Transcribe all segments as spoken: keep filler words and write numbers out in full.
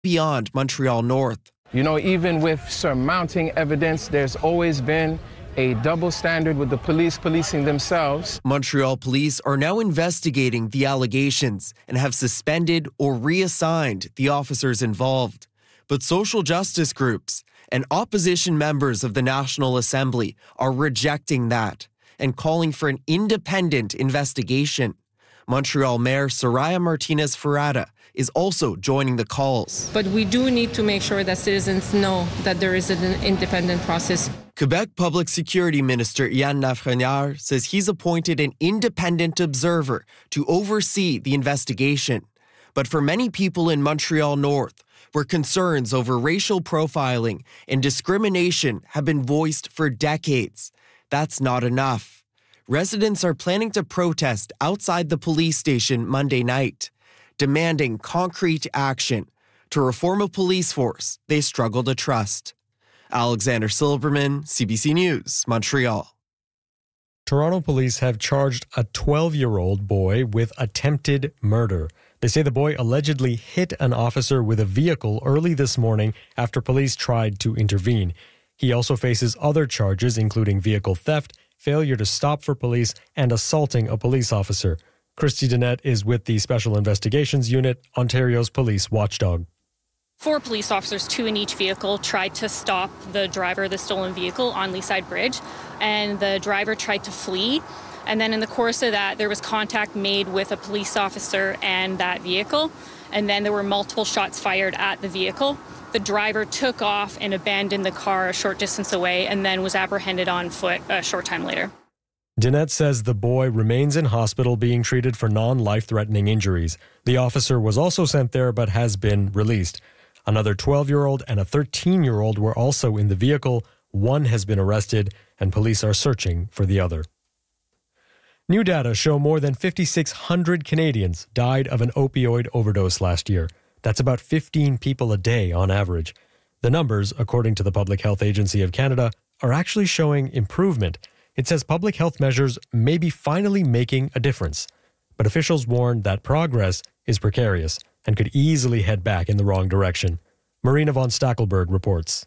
beyond Montreal North. You know, even with surmounting evidence, there's always been a double standard with the police policing themselves. Montreal police are now investigating the allegations and have suspended or reassigned the officers involved. But social justice groups and opposition members of the National Assembly are rejecting that and calling for an independent investigation. Montreal Mayor Soraya Martinez-Ferrada is also joining the calls. But we do need to make sure that citizens know that there is an independent process. Quebec Public Security Minister Yann Lafrenière says he's appointed an independent observer to oversee the investigation. But for many people in Montreal North, where concerns over racial profiling and discrimination have been voiced for decades, that's not enough. Residents are planning to protest outside the police station Monday night, demanding concrete action to reform a police force they struggle to trust. Alexander Silberman, C B C News, Montreal. Toronto police have charged a twelve-year-old boy with attempted murder. They say the boy allegedly hit an officer with a vehicle early this morning after police tried to intervene. He also faces other charges, including vehicle theft, failure to stop for police, and assaulting a police officer. Christy Dennett is with the Special Investigations Unit, Ontario's police watchdog. Four police officers, two in each vehicle, tried to stop the driver of the stolen vehicle on Leaside Bridge, and the driver tried to flee. And then in the course of that, there was contact made with a police officer and that vehicle, and then there were multiple shots fired at the vehicle. The driver took off and abandoned the car a short distance away and then was apprehended on foot a short time later. Dennett says the boy remains in hospital being treated for non-life-threatening injuries. The officer was also sent there but has been released. Another twelve-year-old and a thirteen-year-old were also in the vehicle. One has been arrested, and police are searching for the other. New data show more than five thousand six hundred Canadians died of an opioid overdose last year. That's about fifteen people a day on average. The numbers, according to the Public Health Agency of Canada, are actually showing improvement. It says public health measures may be finally making a difference. But officials warn that progress is precarious and could easily head back in the wrong direction. Marina von Stackelberg reports.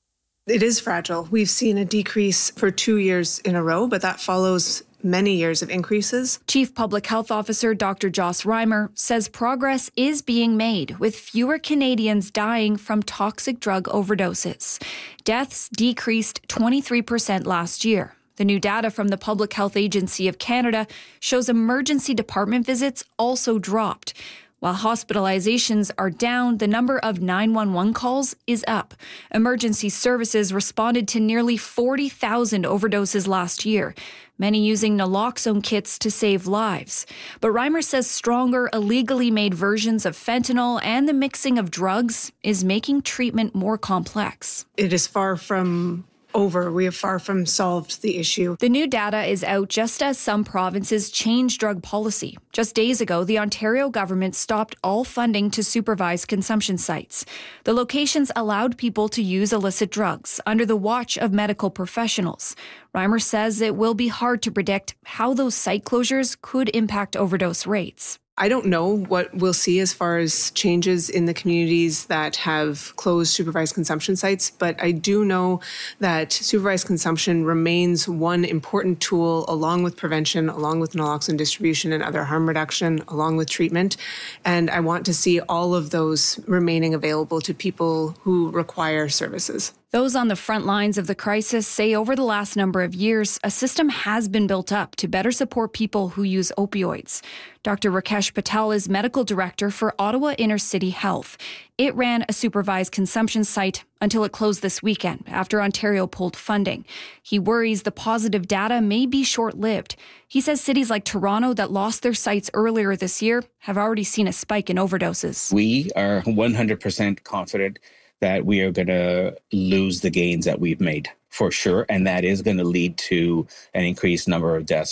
It is fragile. We've seen a decrease for two years in a row, but that follows many years of increases. Chief Public Health Officer Doctor Joss Reimer says progress is being made, with fewer Canadians dying from toxic drug overdoses. Deaths decreased twenty-three percent last year. The new data from the Public Health Agency of Canada shows emergency department visits also dropped. While hospitalizations are down, the number of nine one one calls is up. Emergency services responded to nearly forty thousand overdoses last year, many using naloxone kits to save lives. But Reimer says stronger, illegally made versions of fentanyl and the mixing of drugs is making treatment more complex. It is far from over. We have far from solved the issue. The new data is out just as some provinces change drug policy. Just days ago, the Ontario government stopped all funding to supervised consumption sites. The locations allowed people to use illicit drugs under the watch of medical professionals. Reimer says it will be hard to predict how those site closures could impact overdose rates. I don't know what we'll see as far as changes in the communities that have closed supervised consumption sites, but I do know that supervised consumption remains one important tool along with prevention, along with naloxone distribution and other harm reduction, along with treatment. And I want to see all of those remaining available to people who require services. Those on the front lines of the crisis say over the last number of years, a system has been built up to better support people who use opioids. Doctor Rakesh Patel is medical director for Ottawa Inner City Health. It ran a supervised consumption site until it closed this weekend after Ontario pulled funding. He worries the positive data may be short-lived. He says cities like Toronto that lost their sites earlier this year have already seen a spike in overdoses. We are one hundred percent confident that we are going to lose the gains that we've made, for sure. And that is going to lead to an increased number of deaths.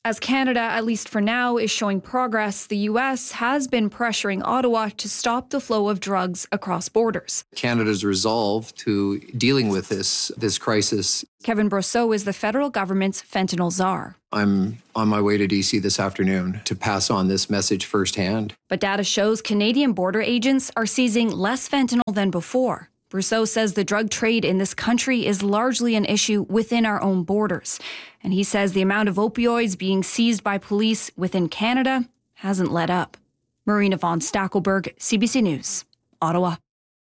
As Canada, at least for now, is showing progress, the U S has been pressuring Ottawa to stop the flow of drugs across borders. Canada's resolve to dealing with this, this crisis. Kevin Brosseau is the federal government's fentanyl czar. I'm on my way to D C this afternoon to pass on this message firsthand. But data shows Canadian border agents are seizing less fentanyl than before. Brosseau says the drug trade in this country is largely an issue within our own borders. And he says the amount of opioids being seized by police within Canada hasn't let up. Marina von Stackelberg, C B C News, Ottawa.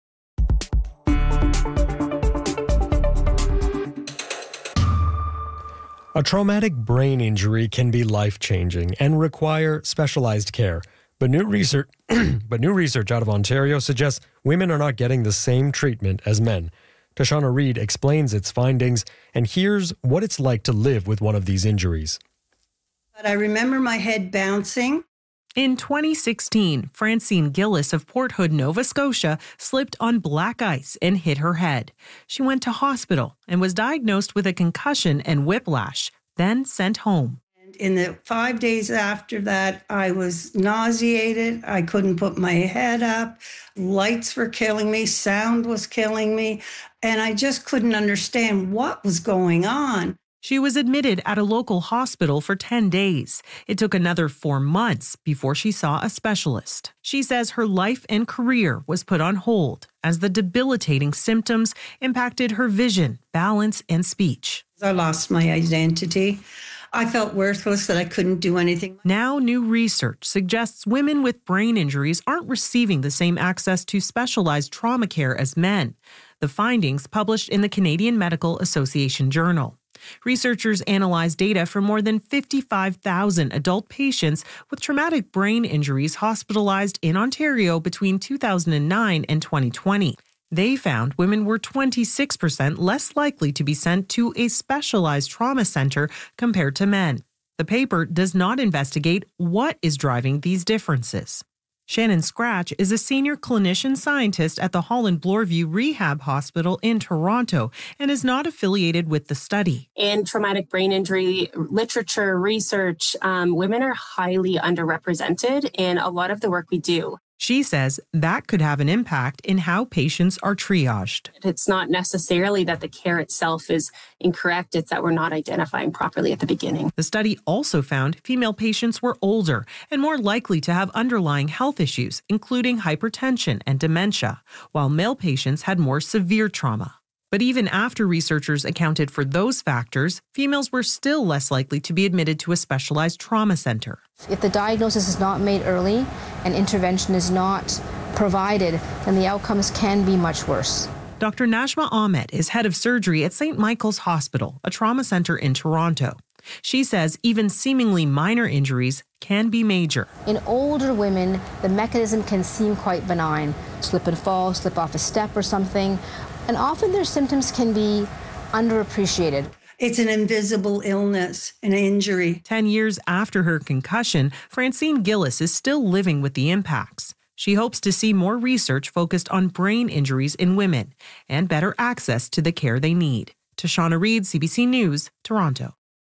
A traumatic brain injury can be life-changing and require specialized care. But new research, but new research out of Ontario suggests women are not getting the same treatment as men. Tashana Reid explains its findings, and here's what it's like to live with one of these injuries. But I remember my head bouncing. In twenty sixteen, Francine Gillis of Port Hood, Nova Scotia, slipped on black ice and hit her head. She went to hospital and was diagnosed with a concussion and whiplash, then sent home. In the five days after that, I was nauseated. I couldn't put my head up. Lights were killing me. Sound was killing me. And I just couldn't understand what was going on. She was admitted at a local hospital for ten days. It took another four months before she saw a specialist. She says her life and career was put on hold as the debilitating symptoms impacted her vision, balance, and speech. I lost my identity. I felt worthless, that I couldn't do anything. Now, new research suggests women with brain injuries aren't receiving the same access to specialized trauma care as men. The findings published in the Canadian Medical Association Journal. Researchers analyzed data from more than fifty-five thousand adult patients with traumatic brain injuries hospitalized in Ontario between two thousand nine and twenty twenty. They found women were twenty-six percent less likely to be sent to a specialized trauma center compared to men. The paper does not investigate what is driving these differences. Shannon Scratch is a senior clinician scientist at the Holland Bloorview Rehab Hospital in Toronto and is not affiliated with the study. In traumatic brain injury literature research, um, women are highly underrepresented in a lot of the work we do. She says that could have an impact in how patients are triaged. It's not necessarily that the care itself is incorrect, it's that we're not identifying properly at the beginning. The study also found female patients were older and more likely to have underlying health issues, including hypertension and dementia, while male patients had more severe trauma. But even after researchers accounted for those factors, females were still less likely to be admitted to a specialized trauma center. If the diagnosis is not made early and intervention is not provided, then the outcomes can be much worse. Doctor Najma Ahmed is head of surgery at Saint Michael's Hospital, a trauma center in Toronto. She says even seemingly minor injuries can be major. In older women, the mechanism can seem quite benign. Slip and fall, slip off a step or something. And often their symptoms can be underappreciated. It's an invisible illness, an injury. Ten years after her concussion, Francine Gillis is still living with the impacts. She hopes to see more research focused on brain injuries in women and better access to the care they need. Tashana Reid, C B C News, Toronto.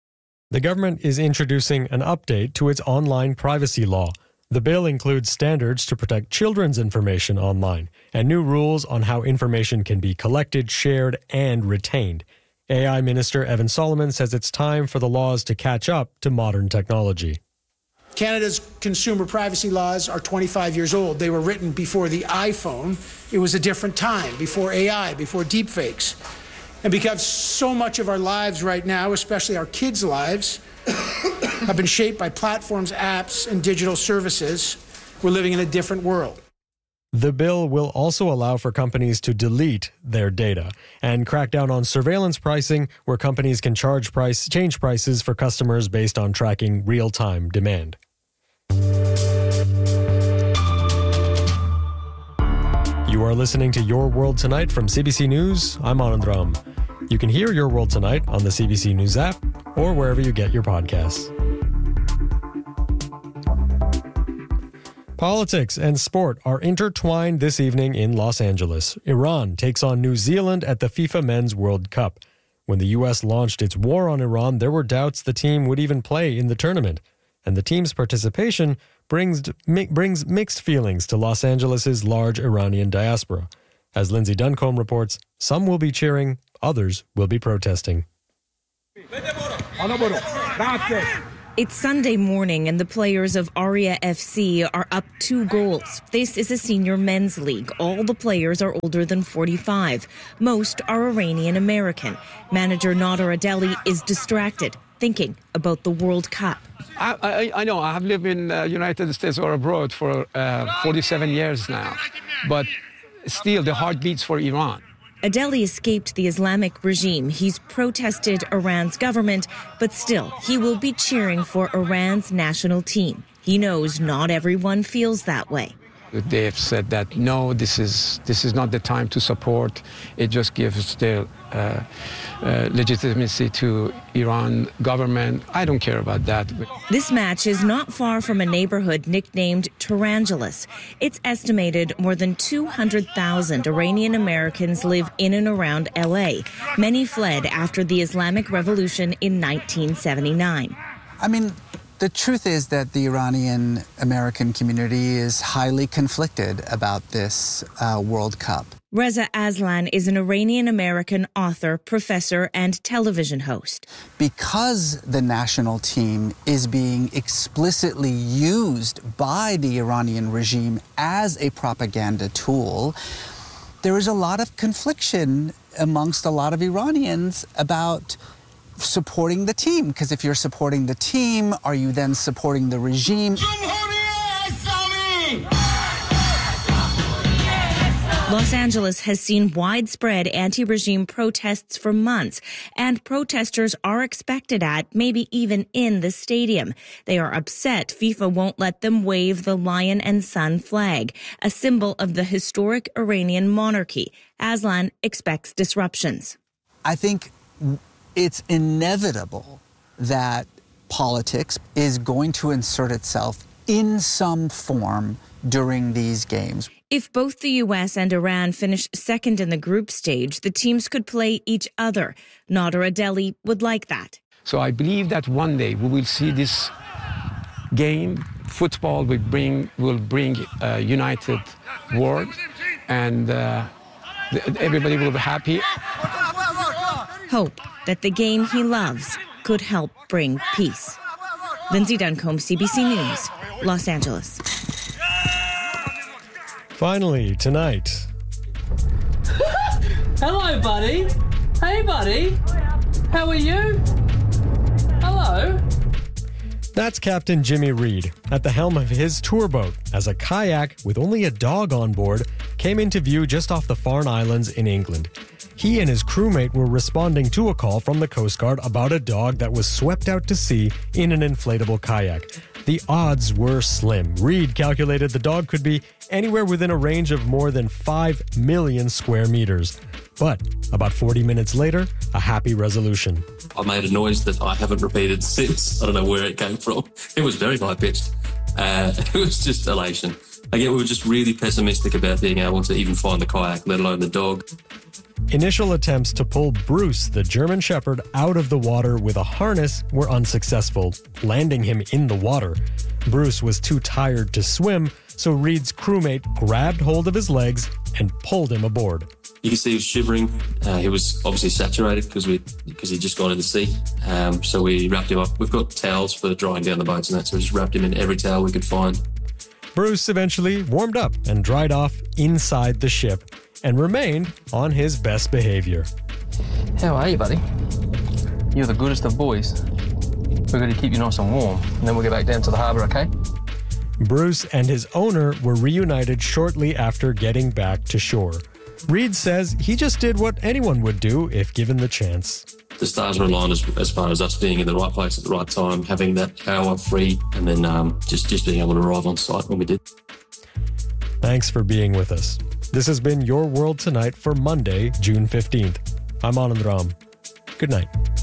The government is introducing an update to its online privacy law. The bill includes standards to protect children's information online and new rules on how information can be collected, shared, and retained. A I Minister Evan Solomon says it's time for the laws to catch up to modern technology. Canada's consumer privacy laws are twenty-five years old. They were written before the iPhone. It was a different time, before A I, before deepfakes. And because so much of our lives right now, especially our kids' lives, have been shaped by platforms, apps, and digital services, we're living in a different world. The bill will also allow for companies to delete their data and crack down on surveillance pricing, where companies can charge price, change prices for customers based on tracking real-time demand. You are listening to Your World Tonight from C B C News. I'm Anand Ram. You can hear Your World Tonight on the C B C News app or wherever you get your podcasts. Politics and sport are intertwined this evening in Los Angeles. Iran takes on New Zealand at the FIFA Men's World Cup. When the U S launched its war on Iran, there were doubts the team would even play in the tournament. And the team's participation brings, mi- brings mixed feelings to Los Angeles' large Iranian diaspora. As Lindsay Duncombe reports, some will be cheering, others will be protesting. It's Sunday morning and the players of Aria F C are up two goals. This is a senior men's league. All the players are older than forty-five. Most are Iranian American. Manager Nader Adeli is distracted, thinking about the World Cup. I, I, I know I have lived in the uh, United States or abroad for uh, forty-seven years now, but still the heart beats for Iran. Adeli escaped the Islamic regime. He's protested Iran's government, but still, he will be cheering for Iran's national team. He knows not everyone feels that way. They have said that, no, this is this is not the time to support. It just gives the uh, uh, legitimacy to Iran government. I don't care about that. This match is not far from a neighborhood nicknamed Tarangelis. It's estimated more than two hundred thousand Iranian Americans live in and around L A. Many fled after the Islamic Revolution in nineteen seventy-nine. I mean, the truth is that the Iranian American community is highly conflicted about this uh, World Cup. Reza Aslan is an Iranian American author, professor, and television host. Because the national team is being explicitly used by the Iranian regime as a propaganda tool, there is a lot of confliction amongst a lot of Iranians about supporting the team, because if you're supporting the team, are you then supporting the regime? Los Angeles has seen widespread anti-regime protests for months, and protesters are expected at, maybe even in the stadium. They are upset FIFA won't let them wave the lion and sun flag, a symbol of the historic Iranian monarchy. Aslan expects disruptions. I think it's inevitable that politics is going to insert itself in some form during these games. If both the U S and Iran finish second in the group stage, the teams could play each other. Nader Adeli would like that. So I believe that one day we will see this game, football will bring, will bring a united world, and uh, everybody will be happy. Hope that the game he loves could help bring peace. Lindsay Duncombe, C B C News, Los Angeles. Finally, tonight. Hello, buddy. Hey, buddy. How are you? Hello. That's Captain Jimmy Reed at the helm of his tour boat as a kayak with only a dog on board came into view just off the Farne Islands in England. He and his crewmate were responding to a call from the Coast Guard about a dog that was swept out to sea in an inflatable kayak. The odds were slim. Reed calculated the dog could be anywhere within a range of more than five million square meters. But about forty minutes later, a happy resolution. I made a noise that I haven't repeated since. I don't know where it came from. It was very high-pitched. Uh, it was just elation. Again, we were just really pessimistic about being able to even find the kayak, let alone the dog. Initial attempts to pull Bruce, the German Shepherd, out of the water with a harness were unsuccessful, landing him in the water. Bruce was too tired to swim, so Reed's crewmate grabbed hold of his legs and pulled him aboard. You can see he was shivering. Uh, he was obviously saturated because we because he'd just gone in the sea. Um, so we wrapped him up. We've got towels for drying down the boats and that, so we just wrapped him in every towel we could find. Bruce eventually warmed up and dried off inside the ship and remained on his best behavior. How are you, buddy? You're the goodest of boys. We're going to keep you nice and warm, and then we'll get back down to the harbour, okay? Bruce and his owner were reunited shortly after getting back to shore. Reed says he just did what anyone would do if given the chance. The stars were aligned as, as far as us being in the right place at the right time, having that hour free, and then um, just, just being able to arrive on site when we did. Thanks for being with us. This has been Your World Tonight for Monday, June fifteenth. I'm Anand Ram. Good night.